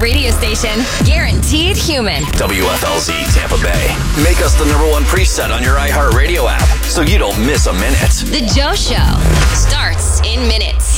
radio station. Guaranteed human. WFLZ Tampa Bay. Make us the number one preset on your iHeartRadio app so you don't miss a minute. The Joe Show starts in minutes.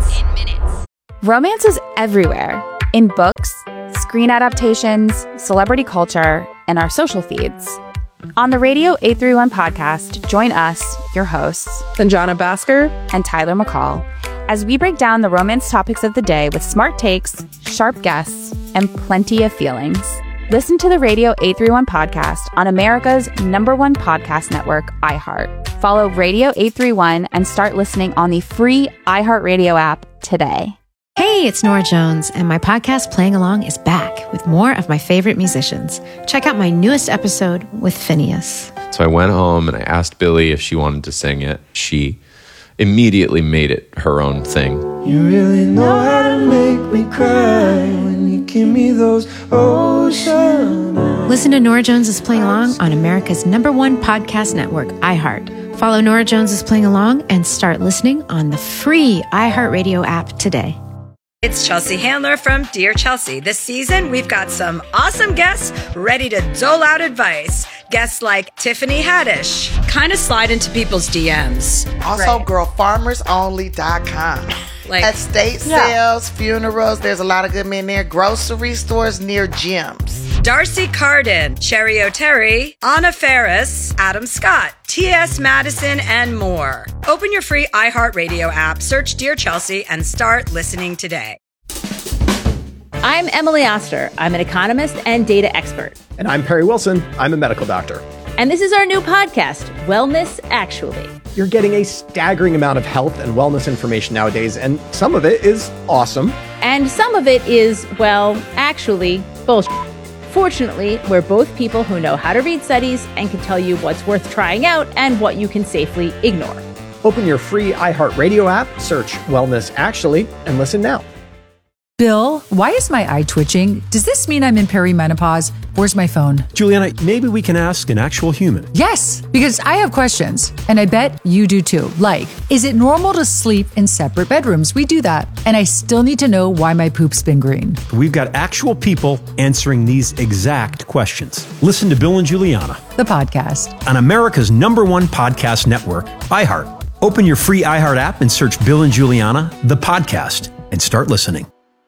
Romance is everywhere. In books, screen adaptations, celebrity culture, and our social feeds. On the Radio 831 podcast, join us, your hosts, Sanjana Bhaskar and Tyler McCall, as we break down the romance topics of the day with smart takes, sharp guests, and plenty of feelings. Listen to the Radio 831 podcast on America's #1 podcast network, iHeart. Follow Radio 831 and start listening on the free iHeartRadio app today. Hey, it's Nora Jones, and my podcast Playing Along is back with more of my favorite musicians. Check out my newest episode with Phineas. So I went home and I asked Billie if she wanted to sing it. She immediately made it her own thing. You really know how to make me cry when you give me those ocean eyes. Listen to Nora Jones is Playing Along on America's #1 podcast network, iHeart. Follow Nora Jones is Playing Along and start listening on the free iHeartRadio app today. It's Chelsea Handler from Dear Chelsea. This season, we've got some awesome guests ready to dole out advice. Guests like Tiffany Haddish. Kind of slide into people's DMs. Also, girlfarmersonly.com. Estate sales, funerals, there's a lot of good men there. Grocery stores near gyms. Darcy Carden, Cherry O'Terry, Anna Ferris, Adam Scott, T.S. Madison, and more. Open your free iHeartRadio app, search Dear Chelsea, and start listening today. I'm Emily Oster. I'm an economist and data expert. And I'm Perry Wilson. I'm a medical doctor. And this is our new podcast, Wellness Actually. You're getting a staggering amount of health and wellness information nowadays, and some of it is awesome. And some of it is, well, actually, bullshit. Fortunately, we're both people who know how to read studies and can tell you what's worth trying out and what you can safely ignore. Open your free iHeartRadio app, search Wellness Actually, and listen now. Bill, why is my eye twitching? Does this mean I'm in perimenopause? Where's my phone? Juliana, maybe we can ask an actual human. Yes, because I have questions, and I bet you do too. Like, is it normal to sleep in separate bedrooms? We do that. And I still need to know why my poop's been green. We've got actual people answering these exact questions. Listen to Bill and Juliana, the podcast, on America's #1 podcast network, iHeart. Open your free iHeart app and search Bill and Juliana, the podcast, and start listening.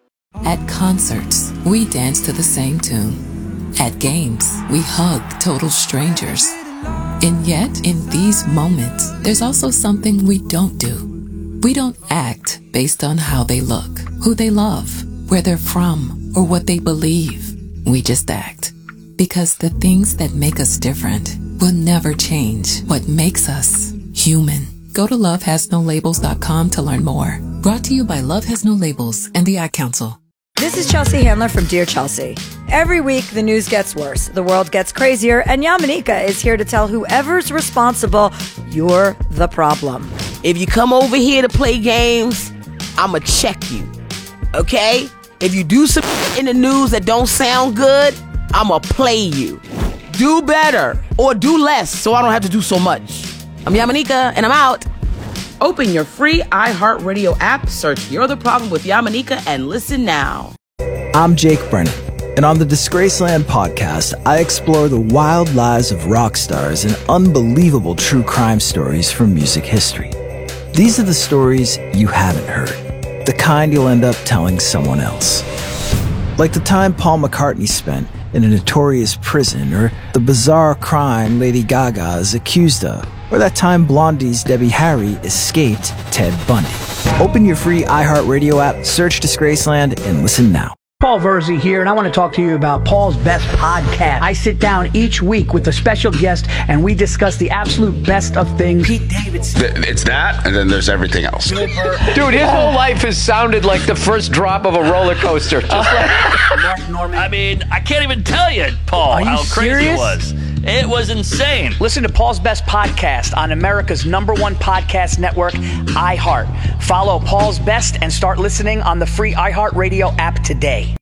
At concerts, we dance to the same tune. At games, we hug total strangers. And yet, in these moments, there's also something we don't do. We don't act based on how they look, who they love, where they're from, or what they believe. We just act. Because the things that make us different will never change what makes us human. Go to lovehasnolabels.com to learn more. Brought to you by Love Has No Labels and the Ad Council. This is Chelsea Handler from Dear Chelsea. Every week, the news gets worse, the world gets crazier, and Yamanika is here to tell whoever's responsible, you're the problem. If you come over here to play games, I'ma check you, okay? If you do some in the news that don't sound good, I'ma play you. Do better, or do less, so I don't have to do so much. I'm Yamanika, and I'm out. Open your free iHeartRadio app, search You're the Problem with Yamanika, and listen now. I'm Jake Brennan, and on the Disgraceland podcast, I explore the wild lives of rock stars and unbelievable true crime stories from music history. These are the stories you haven't heard, the kind you'll end up telling someone else. Like the time Paul McCartney spent in a notorious prison, or the bizarre crime Lady Gaga is accused of, or that time Blondie's Debbie Harry escaped Ted Bundy. Open your free iHeartRadio app, search Disgraceland, and listen now. Paul Verzi here, and I want to talk to you about Paul's Best Podcast. I sit down each week with a special guest, and we discuss the absolute best of things. Pete Davidson. It's that, and then there's everything else. Dude, his whole life has sounded like the first drop of a roller coaster. Just Mark Norman. I mean, I can't even tell you, Paul, how crazy it was. It was insane. Listen to Paul's Best Podcast on America's #1 podcast network, iHeart. Follow Paul's Best and start listening on the free iHeartRadio app today.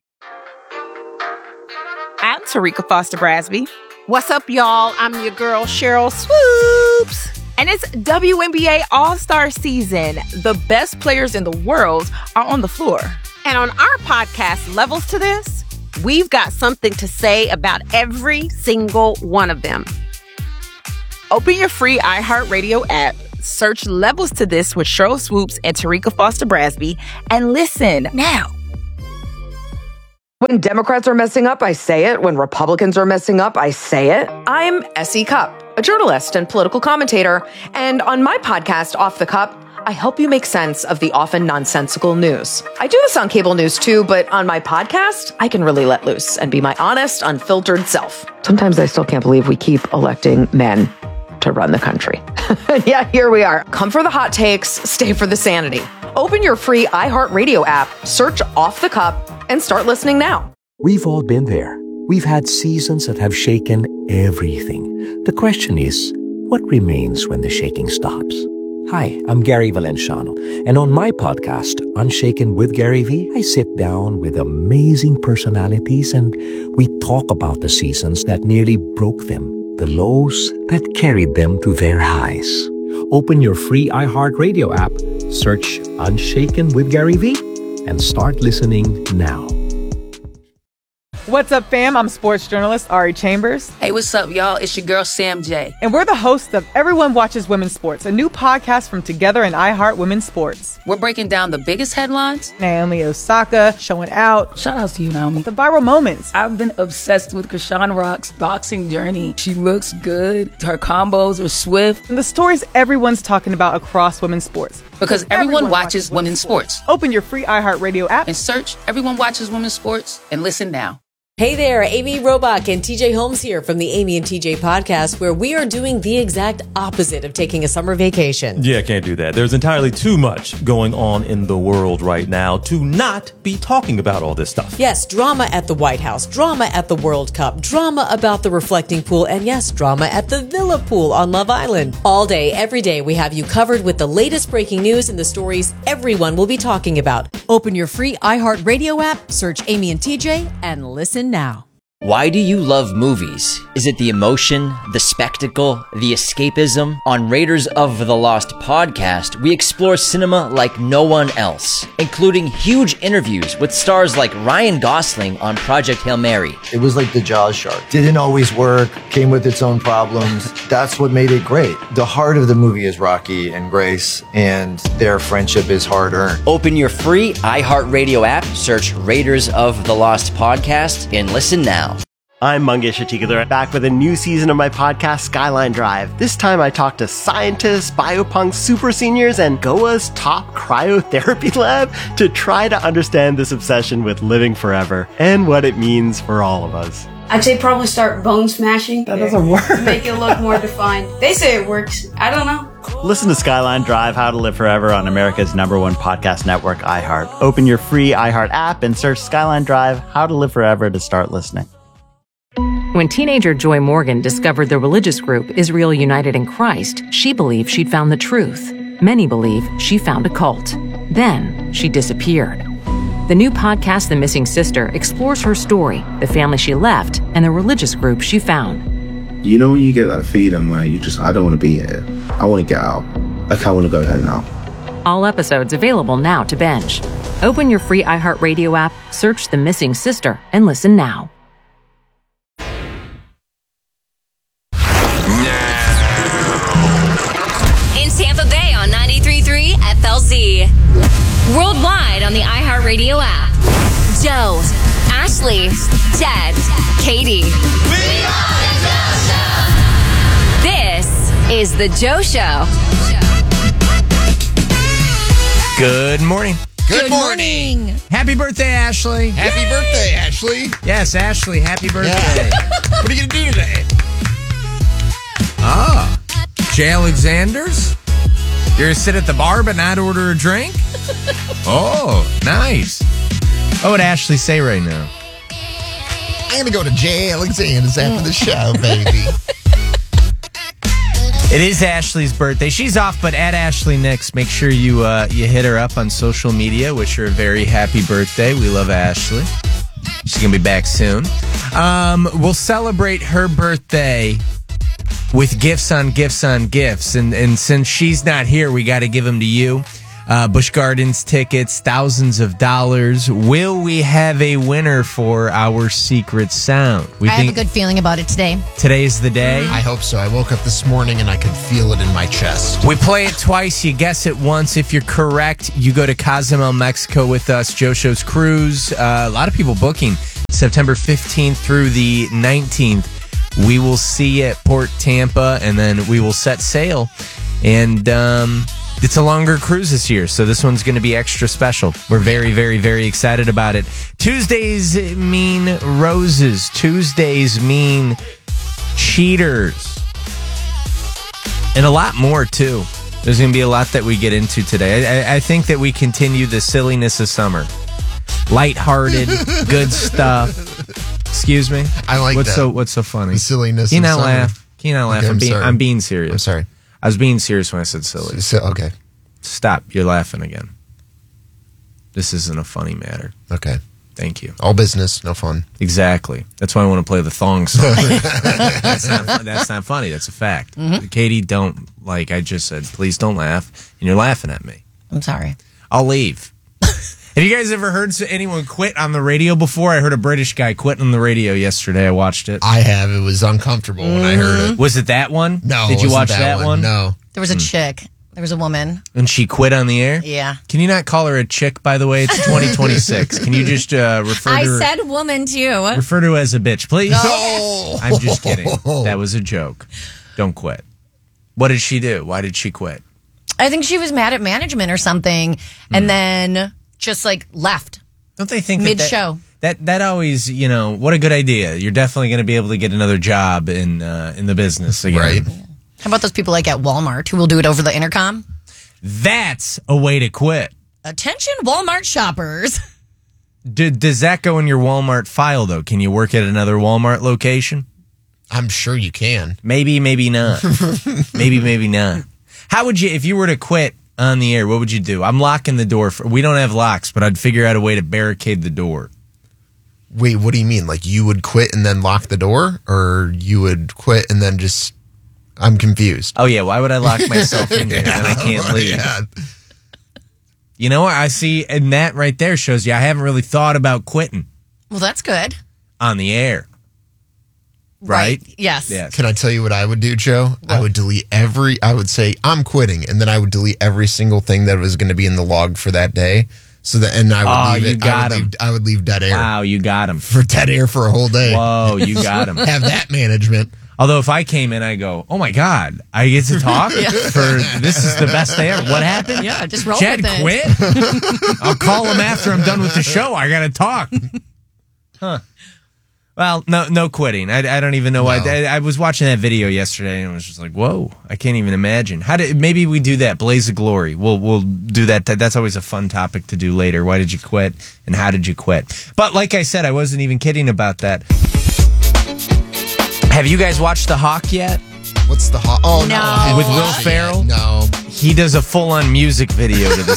I'm Tarika Foster Brasby. What's up, y'all? I'm your girl, Cheryl Swoops. And it's WNBA All-Star season. The best players in the world are on the floor. And on our podcast, Levels to This, We've got something to say about every single one of them. Open your free iHeartRadio app, search Levels to This with Cheryl Swoops and Tarika Foster Brasby, and listen now. When Democrats are messing up, I say it. When Republicans are messing up, I say it. I'm S.E. Cupp, a journalist and political commentator. And on my podcast, Off the Cup, I help you make sense of the often nonsensical news. I do this on cable news too, but on my podcast, I can really let loose and be my honest, unfiltered self. Sometimes I still can't believe we keep electing men to run the country. Yeah, here we are. Come for the hot takes, stay for the sanity. Open your free iHeartRadio app, search Off the Cup, and start listening now. We've all been there. We've had seasons that have shaken everything. The question is, what remains when the shaking stops? Hi, I'm Gary Valenciano, and on my podcast, Unshaken with Gary V, I sit down with amazing personalities and we talk about the seasons that nearly broke them, the lows that carried them to their highs. Open your free iHeartRadio app, search Unshaken with Gary V, and start listening now. What's up, fam? I'm sports journalist Ari Chambers. Hey, what's up, y'all? It's your girl, Sam J. And we're the hosts of Everyone Watches Women's Sports, a new podcast from Together and iHeart Women's Sports. We're breaking down the biggest headlines. Naomi Osaka showing out. Shout out to you, Naomi. The viral moments. I've been obsessed with Krishan Rock's boxing journey. She looks good. Her combos are swift. And the stories everyone's talking about across women's sports. Because everyone watches women's sports. Open your free iHeartRadio app and search Everyone Watches Women's Sports and listen now. Hey there, Amy Robach and TJ Holmes here from the Amy and TJ podcast, where we are doing the exact opposite of taking a summer vacation. Yeah, can't do that. There's entirely too much going on in the world right now to not be talking about all this stuff. Yes, drama at the White House, drama at the World Cup, drama about the reflecting pool, and yes, drama at the Villa pool on Love Island. All day, every day, we have you covered with the latest breaking news and the stories everyone will be talking about. Open your free iHeartRadio app, search Amy and TJ, and listen now. Why do you love movies? Is it the emotion, the spectacle, the escapism? On Raiders of the Lost podcast, we explore cinema like no one else, including huge interviews with stars like Ryan Gosling on Project Hail Mary. It was like the Jaws shark. Didn't always work, came with its own problems. That's what made it great. The heart of the movie is Rocky and Grace, and their friendship is hard-earned. Open your free iHeartRadio app, search Raiders of the Lost podcast, and listen now. I'm Mangesh Atikadar, back with a new season of my podcast, Skyline Drive. This time I talk to scientists, biopunks, super seniors, and Goa's top cryotherapy lab to try to understand this obsession with living forever and what it means for all of us. I'd say probably start bone smashing. That doesn't work. To make it look more defined. They say it works. I don't know. Listen to Skyline Drive, How to Live Forever on America's #1 podcast network, iHeart. Open your free iHeart app and search Skyline Drive, How to Live Forever to start listening. When teenager Joy Morgan discovered the religious group Israel United in Christ, she believed she'd found the truth. Many believe she found a cult. Then she disappeared. The new podcast, The Missing Sister, explores her story, the family she left, and the religious group she found. You know when you get that feeling where I don't want to be here. I want to get out. Like I want to go home now. All episodes available now to binge. Open your free iHeartRadio app, search The Missing Sister, and listen now. Tampa Bay on 93.3 FLZ. Worldwide on the iHeartRadio app. Joe, Ashley, Ted, Katie. We are the Joe Show! This is the Joe Show. Good morning. Good morning. Happy birthday, Ashley. Happy birthday, Ashley. Yes, Ashley, happy birthday. Yeah. What are you going to do today? Jay Alexander's? You're going to sit at the bar but not order a drink? Oh, nice. What would Ashley say right now? I'm going to go to Jay Alexander's after the show, baby. It is Ashley's birthday. She's off, but at Ashley Nix, make sure you hit her up on social media. Wish her a very happy birthday. We love Ashley. She's going to be back soon. We'll celebrate her birthday with gifts on gifts on gifts. And since she's not here, we got to give them to you. Busch Gardens tickets, thousands of dollars. Will we have a winner for our secret sound? I have a good feeling about it today. Today's the day? I hope so. I woke up this morning and I could feel it in my chest. We play it twice. You guess it once. If you're correct, you go to Cozumel, Mexico with us. Joe Show's cruise. A lot of people booking September 15th through the 19th. We will see you at Port Tampa, and then we will set sail. And it's a longer cruise this year, so this one's going to be extra special. We're very, very, very excited about it. Tuesdays mean roses. Tuesdays mean cheaters. And a lot more, too. There's going to be a lot that we get into today. I think that we continue the silliness of summer. Lighthearted, good stuff. Excuse me? I like that. What's so funny? The silliness. Can you not laugh? Can you not laugh? Okay, I'm being serious. I'm sorry. I was being serious when I said silly. Okay. Stop. You're laughing again. This isn't a funny matter. Okay. Thank you. All business, no fun. Exactly. That's why I want to play the thong song. That's not funny. That's a fact. Mm-hmm. Katie, I just said, please don't laugh. And you're laughing at me. I'm sorry. I'll leave. Have you guys ever heard anyone quit on the radio before? I heard a British guy quit on the radio yesterday. I watched it. I have. It was uncomfortable when I heard it. Was it that one? No. Did you watch that one? No. There was a chick. There was a woman. And she quit on the air? Yeah. Can you not call her a chick, by the way? It's 2026. Can you just refer to her? I said woman, too. Refer to her as a bitch, please. No. I'm just kidding. That was a joke. Don't quit. What did she do? Why did she quit? I think she was mad at management or something, and then just left. Don't they think mid-show? That always, what a good idea. You're definitely going to be able to get another job in the business again. Right. How about those people at Walmart who will do it over the intercom? That's a way to quit. Attention, Walmart shoppers. Does that go in your Walmart file, though? Can you work at another Walmart location? I'm sure you can. Maybe not. maybe not. How would you, if you were to quit on the air, what would you do? I'm locking the door. We don't have locks, but I'd figure out a way to barricade the door. Wait, what do you mean? Like you would quit and then lock the door? Or you would quit and then just... I'm confused. Oh, yeah. Why would I lock myself in here and I can't leave? Yeah. You know what? I see, and that right there shows you I haven't really thought about quitting. Well, that's good. On the air. Right? Yes. Can I tell you what I would do, Joe? What? I would delete I would say, I'm quitting. And then I would delete every single thing that was going to be in the log for that day. So that, and I would leave it. I would leave dead air. Wow, you got him. For dead air for a whole day. Whoa, you got him. Have that management. Although if I came in, I go, oh my God, I get to talk? This is the best day ever. What happened? Yeah, just roll Chad with it. quit? I'll call him after I'm done with the show. I got to talk. Huh. Well, no quitting. I don't even know why. I was watching that video yesterday and I was just like, whoa, I can't even imagine. Maybe we do that, Blaze of Glory. We'll do that. That's always a fun topic to do later. Why did you quit and how did you quit? But like I said, I wasn't even kidding about that. Have you guys watched The Hawk yet? What's The Hawk? Oh, no. With Will Ferrell? No. He does a full-on music video to the